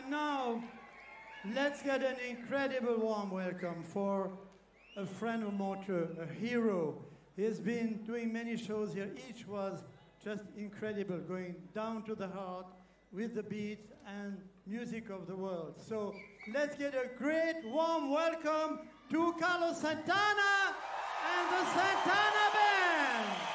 Now, let's get an incredible warm welcome for a friend of Montreux, a hero. He's been doing many shows here. Each was just incredible, going down to the heart with the beat and music of the world. So let's get a great warm welcome to Carlos Santana and the Santana Band!